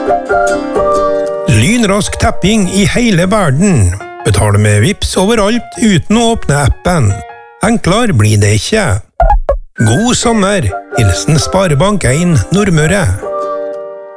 Lynrask tapping i hele verden. Betale med Vipps overalt uten å åpne appen. Enklere blir det ikke. God sommer! Hilsen Sparebank 1 Nordmøre.